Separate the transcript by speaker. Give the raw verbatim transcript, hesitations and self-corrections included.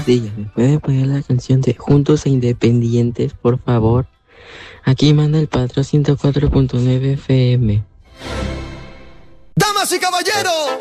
Speaker 1: buenos días. ¿Me puede poner la canción de Juntos e Independientes, por favor? Aquí manda el patrón ciento cuatro punto nueve F M.
Speaker 2: Damas y caballeros,